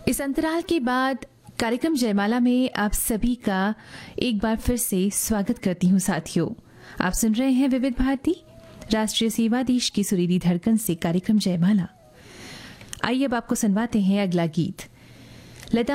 इस अंतराल के बाद कार्यक्रम जयमाला में आप सभी का एक बार फिर से स्वागत करती हूँ साथियों। आप सुन रहे हैं विविध भारती राष्ट्रीय सेवा देश की सुरीली धड़कन से कार्यक्रम जयमाला। आइए अब आपको सुनवाते हैं अगला गीत।